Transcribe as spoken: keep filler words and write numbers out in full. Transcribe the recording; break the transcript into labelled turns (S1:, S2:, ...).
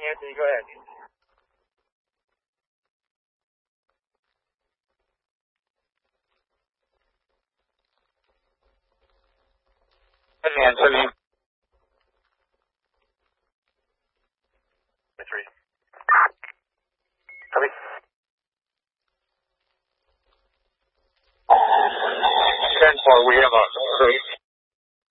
S1: Anthony, go ahead.
S2: Hey, Anthony.
S1: Three. Copy.
S2: ten four, we have a